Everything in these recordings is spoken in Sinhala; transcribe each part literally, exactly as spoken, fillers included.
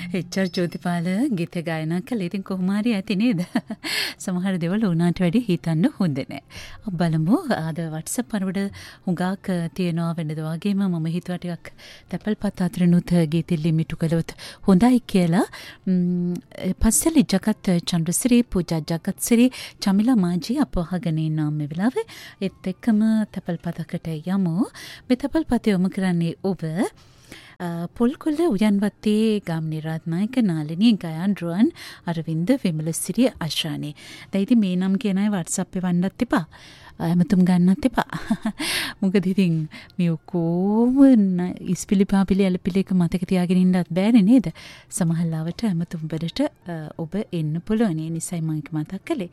එච්.ආර්. ජෝතිපාල ගීත ගායනා කළේ. ඉතින් කොහොම හරි ඇති නේද? සමහර දේවල් උනාට වැඩි හිතන්න හොඳ නැහැ. බලමු අද WhatsApp පරවඩ හුඟක් තියෙනවා වෙනද වගේම මම හිතුවා ටිකක් තැපල්පත් අතරිනුත් ගීත ලිමිටු කළොත් හොඳයි කියලා. පස්සෙලි ජගත් චන්ද්‍රසිරි පූජා ජගත්සිරි චමිලා මාජී අප අහගෙන ඉන්නා මේ වෙලාවේ. ඒත් එක්කම තැපල්පතකට යමු. මේ තැපල්පත යොමු කරන්නේ ඔබ පොල්කොල්ල උයන්වත්තේ ගම්නි රත්නායක නාලිනී ගයන් රුවන් අරවින්ද විමලසිරි අශ්‍රානි. දැන් ඉතින් මේ නම් කියන අය WhatsApp එවන්නත් එපා. ඇමතුම් ගන්නත් එපා. මොකද ඉතින් මේ ඔක්කොම ඉස්පිලි පාපිලි ඇලපිලි එක මතක තියාගෙන ඉන්නත් බෑනේ නේද? සමහරවිට ඇමතුම් වලට ඔබ එන්න පුළුවන්. ඒ නිසායි මම ඒක මතක් කළේ.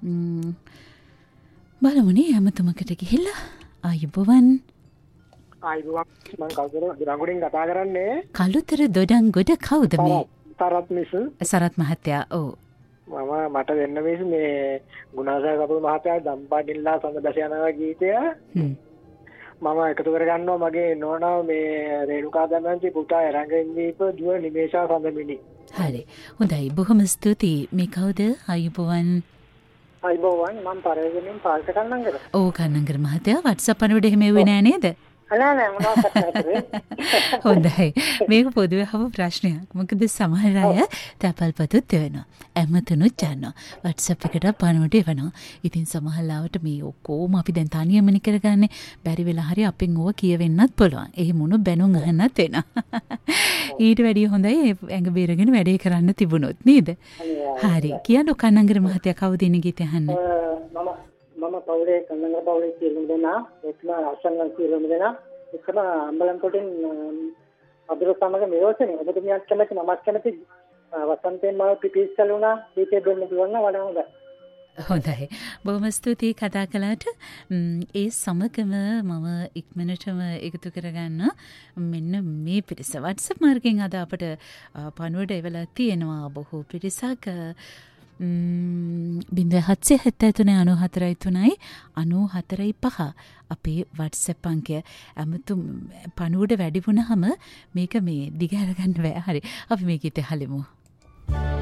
බලමුනේ ඇමතුමකට ගිහිල්ලා ආයුබෝවන්. ආයුබෝවන් මම කවුරුද දොඩංගොඩෙන් කතා කරන්නේ? කලුතර දොඩංගොඩ කවුද මේ? සරත් මිස්. සරත් මහත්තයා. ඔව්. මම මට වෙන්න මිස් මේ ගුණාසය කපුරු මහත්තයා දම්පාටින්ලා සඳ බැස යනවා ගීතය. මම එකතු කරගන්නවා මගේ නෝනා මේ රේණුකා දමන්ති පුතා එරංගෙන් දීප දුව නිමේෂා සඳමිනි. හරි. හොඳයි. බොහොම ස්තුතියි. මේ කවුද? ආයුබෝවන්. ආයුබෝවන් මම පරේගෙනින් පාල්ට කන්නංගර. ඔව් කන්නංගර මහත්තයා WhatsApp අනුවට එහෙම එන්නේ නෑ නේද? නෑ නෑ මොනවද කරන්නේ? හොඳයි. මේක පොදුවේ හව ප්‍රශ්නයක්. මොකද සමහර අය තැපල්පතුත් වෙනවා. ඇමතුනුත් යනවා. WhatsApp එකට පණුවට එවනවා. ඉතින් සමහරවට මේ ඔක්කොම අපි දැන් තනියමනේ කරගන්නේ. බැරි වෙලා හරි අපෙන් ඕවා කියවෙන්නත් පුළුවන්. එහෙම වුණොත් බැනුම් අහන්නත් වෙනවා. ඊට වැඩිය හොඳයි ඇඟ බේරගෙන වැඩේ කරන්න තිබුණොත් නේද? හරි. කියන්න කන්නංගර මහත්තයා කවුද ඉන්නේ ගීත අහන්නේ? මම මම පවුලේ කන්නංගර පවුලේ කියලා දෙනා එක්ම අසංගම් කියලා දෙනා එක්ම අම්බලම් කොටින් අදර සමග මෙවසනේ ඔබතුමියත් කැමති මමත් කැමති වසන්තයෙන් මාව පිපිස් කළුණා දීපේ දෙන්න පුළුවන් නම් වඩා හොඳයි. හොඳයි. බොහොම ස්තුතියි කතා කළාට. ඒ සමගම මම ඉක්මනටම එකතු කරගන්න මෙන්න මේ පිරිස WhatsApp මාර්ගයෙන් අද අපට පණුවට එවලා තියෙනවා බොහෝ පිරිසක්. බිඳුව හත්සිය හැත්තෑ තුනයි අනූ හතරයි තුනයි අනූ හතරයි පහ අපේ WhatsApp අංකය. ඇමතුම් පණුවට වැඩි වුණාම මේක මේ දිගහැර ගන්න බෑ. හරි. අපි මේ ගීතය හලෙමු.